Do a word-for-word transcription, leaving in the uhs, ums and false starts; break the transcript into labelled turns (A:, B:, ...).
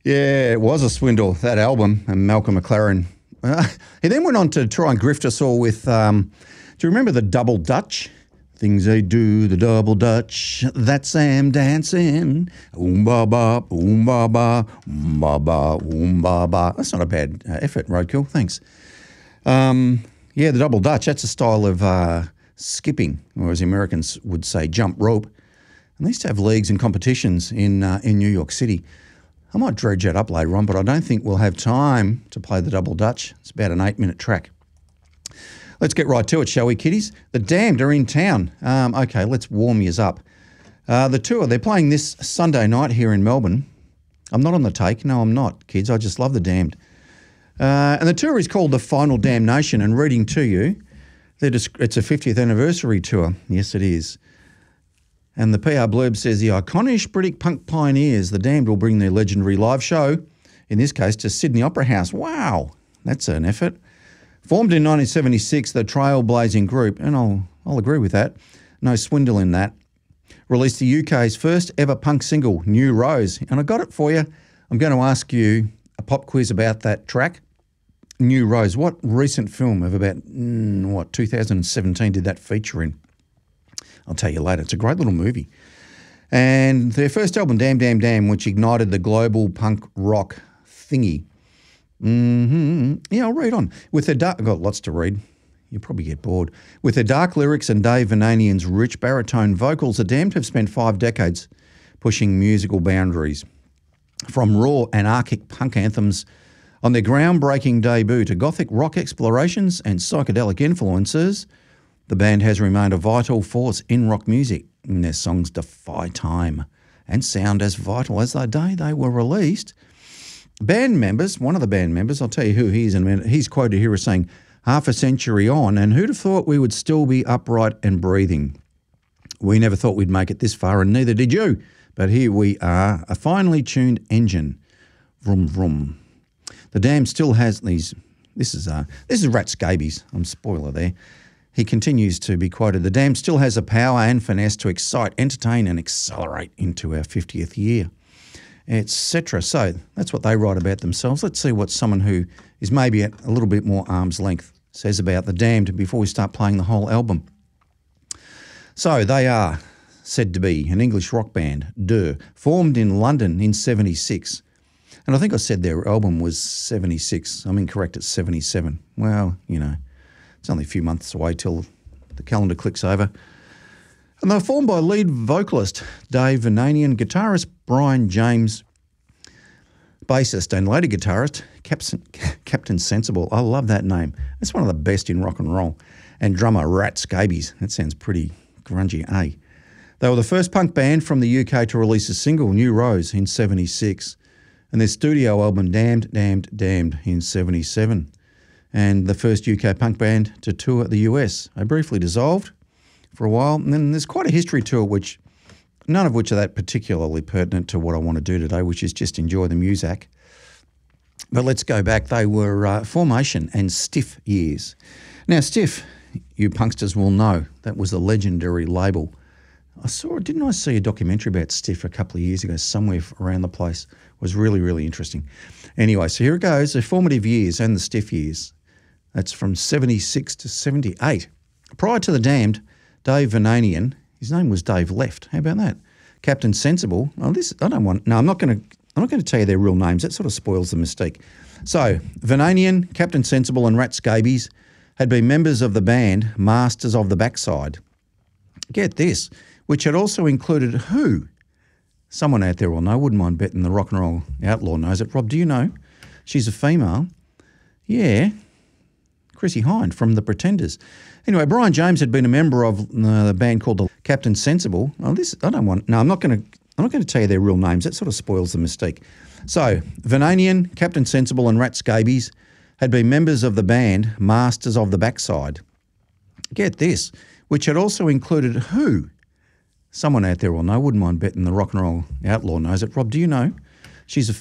A: Yeah, it was a swindle, that album, and Malcolm McLaren. Uh, he then went on to try and grift us all with, um, do you remember the Double Dutch? Things they do, the Double Dutch, that's Sam dancing. Oom ba ba, oom ba ba, oom ba ba, oom ba ba. That's not a bad uh, effort, Roadkill, thanks. Um, yeah, the Double Dutch, that's a style of uh, skipping, or as the Americans would say, jump rope. And they used to have leagues and competitions in uh, in New York City. I might dredge that up later on, but I don't think we'll have time to play the Double Dutch. It's about an eight-minute track. Let's get right to it, shall we, kiddies? The Damned are in town. Um, okay, let's warm yous up. Uh, the tour, they're playing this Sunday night here in Melbourne. I'm not on the take. No, I'm not, kids. I just love the Damned. Uh, and the tour is called The Final Damnation, and reading to you, it's a fiftieth anniversary tour. Yes, it is. And the P R blurb says, the iconic British punk pioneers, the Damned, will bring their legendary live show, in this case, to Sydney Opera House. Wow, that's an effort. Formed in nineteen seventy-six, the trailblazing group, and I'll, I'll agree with that, no swindle in that, released the U K's first ever punk single, New Rose. And I got it for you. I'm going to ask you a pop quiz about that track, New Rose. What recent film of about, mm, what, two thousand seventeen did that feature in? I'll tell you later. It's a great little movie. And their first album, Damn, Damn, Damn, which ignited the global punk rock thingy. Mm-hmm. Yeah, I'll read on. With their dark, I've got lots to read. You'll probably get bored. With their dark lyrics and Dave Vannanian's rich baritone vocals, the Damned have spent five decades pushing musical boundaries. From raw anarchic punk anthems on their groundbreaking debut to gothic rock explorations and psychedelic influences, the band has remained a vital force in rock music, and their songs defy time and sound as vital as the day they were released. Band members, one of the band members, I'll tell you who he is in a minute, he's quoted here as saying, half a century on, and who'd have thought we would still be upright and breathing? We never thought we'd make it this far, and neither did you. But here we are, a finely tuned engine. Vroom, vroom. The Damned still has these, this is uh, this is Rat Scabies, I'm spoiler there. He continues to be quoted, the Damned still has a power and finesse to excite, entertain and accelerate into our fiftieth year, et cetera. So that's what they write about themselves. Let's see what someone who is maybe at a little bit more arm's length says about the Damned before we start playing the whole album. So they are said to be an English rock band, Deux, formed in London in seventy-six. And I think I said their album was seventy-six. I'm incorrect, it's seventy-seven. Well, you know, it's only a few months away till the calendar clicks over. And they're formed by lead vocalist Dave Vannanian, guitarist Brian James, bassist and later guitarist Captain, Captain Sensible. I love that name. It's one of the best in rock and roll. And drummer Rat Scabies. That sounds pretty grungy, eh? They were the first punk band from the U K to release a single, New Rose, in seventy-six. And their studio album, Damned, Damned, Damned, in seventy-seven. And the first U K punk band to tour the U S. They briefly dissolved for a while. And then there's quite a history to it, which none of which are that particularly pertinent to what I want to do today, which is just enjoy the music. But let's go back. They were uh, Formation and Stiff years. Now, Stiff, you punksters will know, that was a legendary label. I saw, didn't I see a documentary about Stiff a couple of years ago somewhere around the place? It was really, really interesting. Anyway, so here it goes, the formative years and the Stiff years. That's from seventy-six to seventy-eight. Prior to the Damned, Dave Vannanian, his name was Dave Left. How about that? Captain Sensible. Oh, this I don't want. No, I'm not going to. I'm not going to tell you their real names. That sort of spoils the mystique. So, Vannanian, Captain Sensible, and Rat Scabies had been members of the band Masters of the Backside. Get this, which had also included who? Someone out there will know. Wouldn't mind betting the rock and roll outlaw knows it. Rob, do you know? She's a female. Yeah. Chrissy Hind from The Pretenders. Anyway, Brian James had been a member of uh, the band called the Captain Sensible. Oh, this I don't want. No, I'm not going to. I'm not going to tell you their real names. That sort of spoils the mystique. So, Vannanian, Captain Sensible, and Rat Scabies had been members of the band Masters of the Backside. Get this, which had also included who? Someone out there will know. Wouldn't mind betting the rock and roll outlaw knows it. Rob, do you know? She's a